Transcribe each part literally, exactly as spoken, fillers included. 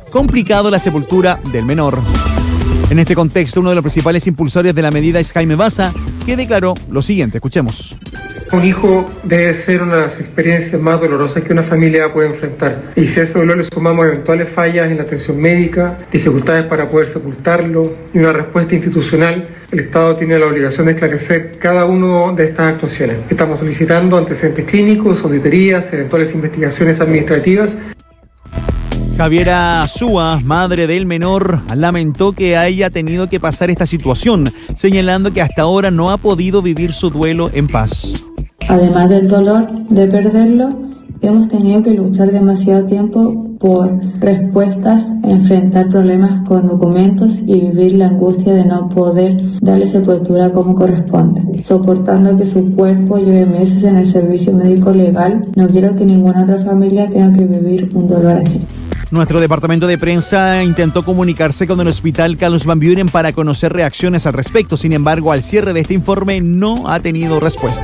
complicado la sepultura del menor. En este contexto, uno de los principales impulsores de la medida es Jaime Baza, que declaró lo siguiente. Escuchemos. Un hijo debe ser una de las experiencias más dolorosas que una familia puede enfrentar. Y si a ese dolor le sumamos eventuales fallas en la atención médica, dificultades para poder sepultarlo y una respuesta institucional, el Estado tiene la obligación de esclarecer cada una de estas actuaciones. Estamos solicitando antecedentes clínicos, auditorías, eventuales investigaciones administrativas. Javiera Súa, madre del menor, lamentó que haya tenido que pasar esta situación, señalando que hasta ahora no ha podido vivir su duelo en paz. Además del dolor de perderlo, hemos tenido que luchar demasiado tiempo por respuestas, enfrentar problemas con documentos y vivir la angustia de no poder darle sepultura como corresponde. Soportando que su cuerpo lleve meses en el servicio médico legal, no quiero que ninguna otra familia tenga que vivir un dolor así. Nuestro departamento de prensa intentó comunicarse con el hospital Carlos Van Buren para conocer reacciones al respecto. Sin embargo, al cierre de este informe no ha tenido respuesta.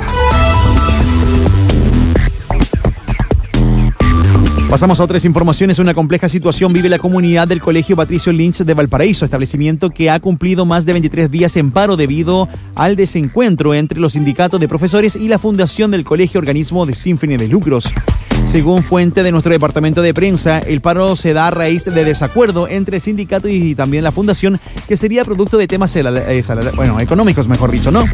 Pasamos a otras informaciones. Una compleja situación vive la comunidad del Colegio Patricio Lynch de Valparaíso, establecimiento que ha cumplido más de veintitrés días en paro debido al desencuentro entre los sindicatos de profesores y la fundación del colegio, organismo de sin fines de lucros. Según fuente de nuestro departamento de prensa, el paro se da a raíz de desacuerdo entre el sindicato y también la fundación, que sería producto de temas bueno, económicos, mejor dicho, ¿no?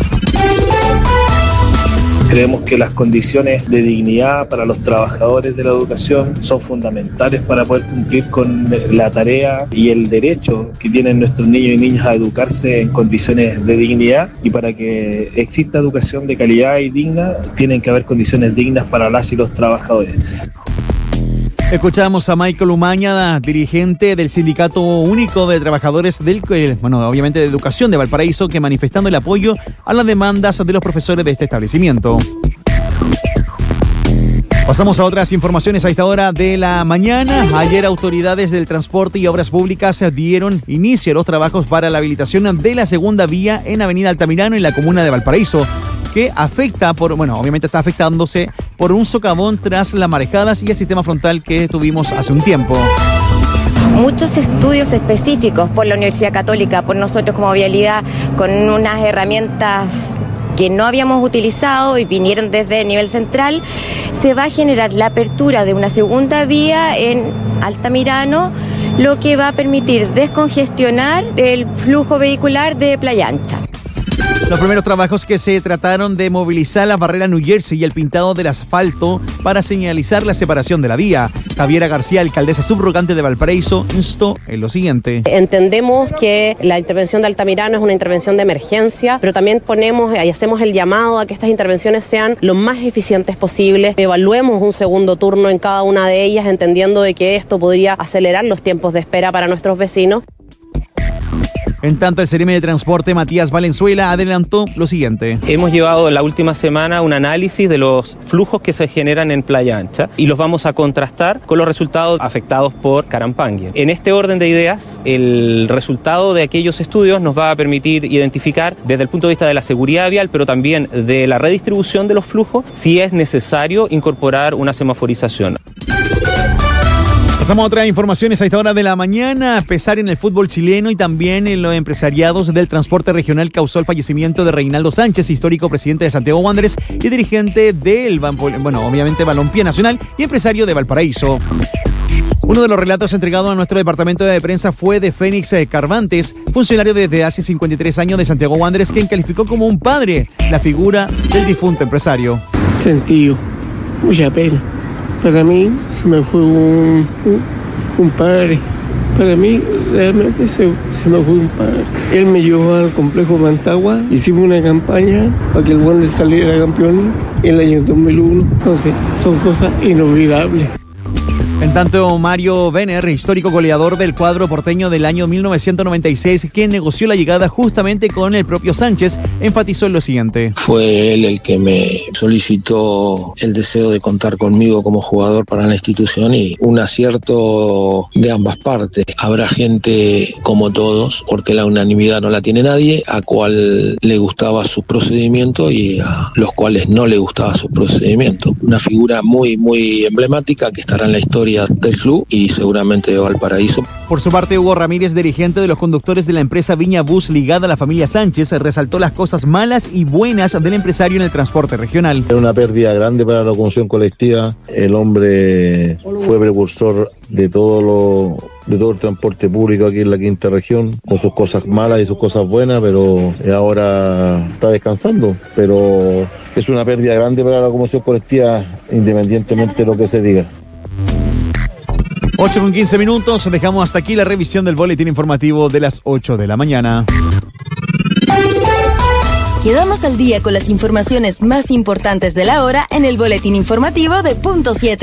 Creemos que las condiciones de dignidad para los trabajadores de la educación son fundamentales para poder cumplir con la tarea y el derecho que tienen nuestros niños y niñas a educarse en condiciones de dignidad, y para que exista educación de calidad y digna, tienen que haber condiciones dignas para las y los trabajadores. Escuchamos a Michael Umaña, dirigente del Sindicato Único de Trabajadores del, bueno, obviamente de Educación de Valparaíso, que manifestando el apoyo a las demandas de los profesores de este establecimiento. Pasamos a otras informaciones a esta hora de la mañana. Ayer autoridades del transporte y obras públicas dieron inicio a los trabajos para la habilitación de la segunda vía en Avenida Altamirano en la comuna de Valparaíso, que afecta por, bueno, obviamente está afectándose por un socavón tras las marejadas y el sistema frontal que tuvimos hace un tiempo. Muchos estudios específicos por la Universidad Católica, por nosotros como Vialidad, con unas herramientas que no habíamos utilizado y vinieron desde el nivel central, se va a generar la apertura de una segunda vía en Altamirano, lo que va a permitir descongestionar el flujo vehicular de Playa Ancha. Los primeros trabajos que se trataron de movilizar la barrera New Jersey y el pintado del asfalto para señalizar la separación de la vía. Javiera García, alcaldesa subrogante de Valparaíso, instó en lo siguiente. Entendemos que la intervención de Altamirano es una intervención de emergencia, pero también ponemos y hacemos el llamado a que estas intervenciones sean lo más eficientes posibles. Evaluemos un segundo turno en cada una de ellas, entendiendo de que esto podría acelerar los tiempos de espera para nuestros vecinos. En tanto, el C R M de Transporte, Matías Valenzuela, adelantó lo siguiente. Hemos llevado la última semana un análisis de los flujos que se generan en Playa Ancha y los vamos a contrastar con los resultados afectados por Carampangue. En este orden de ideas, el resultado de aquellos estudios nos va a permitir identificar desde el punto de vista de la seguridad vial, pero también de la redistribución de los flujos, si es necesario incorporar una semaforización. Pasamos a otras informaciones a esta hora de la mañana. Pesar en el fútbol chileno y también en los empresariados del transporte regional causó el fallecimiento de Reinaldo Sánchez, histórico presidente de Santiago Wanderers y dirigente del, bueno, obviamente Balompié Nacional y empresario de Valparaíso. Uno de los relatos entregados a nuestro departamento de prensa fue de Fénix Carvantes, funcionario desde hace cincuenta y tres años de Santiago Wanderers, quien calificó como un padre la figura del difunto empresario. Sentido, mucha pena. Para mí se me fue un, un, un padre. Para mí realmente se, se me fue un padre. Él me llevó al complejo Mantagua. Hicimos una campaña para que el Wanderers saliera campeón en el año dos mil uno. Entonces son cosas inolvidables. En tanto, Mario Benner, histórico goleador del cuadro porteño del año mil novecientos noventa y seis, quien negoció la llegada justamente con el propio Sánchez, enfatizó en lo siguiente. Fue él el que me solicitó el deseo de contar conmigo como jugador para la institución y un acierto de ambas partes. Habrá gente como todos, porque la unanimidad no la tiene nadie, a cual le gustaba su procedimiento y a los cuales no le gustaba su procedimiento. Una figura muy, muy emblemática que estará en la historia del club y seguramente de Valparaíso. Por su parte, Hugo Ramírez, dirigente de los conductores de la empresa Viña Bus ligada a la familia Sánchez, resaltó las cosas malas y buenas del empresario en el transporte regional. Era una pérdida grande para la locomoción colectiva. El hombre fue precursor de todo lo de todo el transporte público aquí en la quinta región, con sus cosas malas y sus cosas buenas, pero ahora está descansando. Pero es una pérdida grande para la locomoción colectiva, independientemente de lo que se diga. ocho con quince minutos, dejamos hasta aquí la revisión del boletín informativo de las ocho de la mañana. Quedamos al día con las informaciones más importantes de la hora en el boletín informativo de Punto siete.